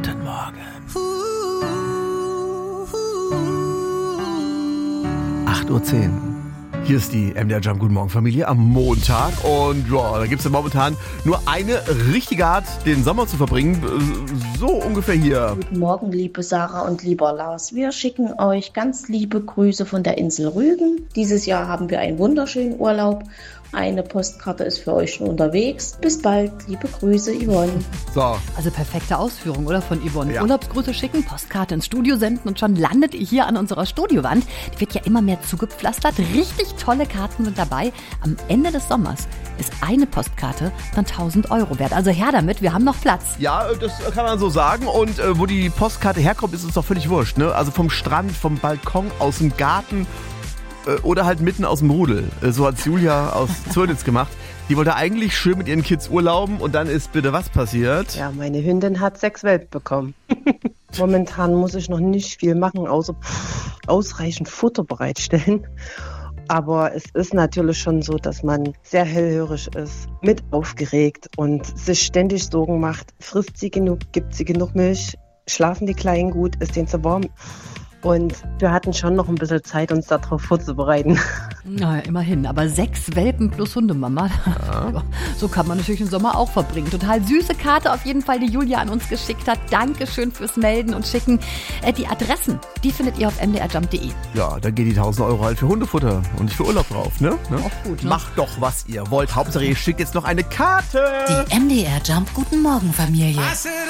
Guten Morgen. 8:10 Uhr. Hier ist die MDR Jump Guten Morgen Familie am Montag. Und ja, da gibt es momentan nur eine richtige Art, den Sommer zu verbringen. So ungefähr hier. Guten Morgen, liebe Sarah und lieber Lars. Wir schicken euch ganz liebe Grüße von der Insel Rügen. Dieses Jahr haben wir einen wunderschönen Urlaub. Eine Postkarte ist für euch schon unterwegs. Bis bald, liebe Grüße, Yvonne. So. Also perfekte Ausführung, oder, von Yvonne? Ja. Urlaubsgrüße schicken, Postkarte ins Studio senden und schon landet ihr hier an unserer Studiowand. Die wird ja immer mehr zugepflastert. Richtig tolle Karten sind dabei. Am Ende des Sommers ist eine Postkarte dann 1.000 € wert. Also her damit, wir haben noch Platz. Ja, das kann man so sagen. Und wo die Postkarte herkommt, ist uns doch völlig wurscht. Ne? Also vom Strand, vom Balkon, aus dem Garten oder halt mitten aus dem Rudel. So hat's Julia aus Zürich gemacht. Die wollte eigentlich schön mit ihren Kids urlauben und dann ist bitte was passiert? Ja, meine Hündin hat 6 Welpen bekommen. Momentan muss ich noch nicht viel machen, außer ausreichend Futter bereitstellen. Aber es ist natürlich schon so, dass man sehr hellhörig ist, mit aufgeregt und sich ständig Sorgen macht. Frisst sie genug, gibt sie genug Milch, schlafen die Kleinen gut, ist denen zu warm? Und wir hatten schon noch ein bisschen Zeit, uns darauf vorzubereiten. Na, immerhin. Aber 6 Welpen plus Hundemama. Ja. So kann man natürlich den Sommer auch verbringen. Total süße Karte auf jeden Fall, die Julia an uns geschickt hat. Dankeschön fürs Melden und Schicken. Die Adressen, die findet ihr auf mdrjump.de. Ja, da geht die 1.000 € halt für Hundefutter und nicht für Urlaub drauf, ne? Auch gut, ne? Macht doch, was ihr wollt. Hauptsache, ihr schickt jetzt noch eine Karte. Die MDR Jump Guten Morgen Familie.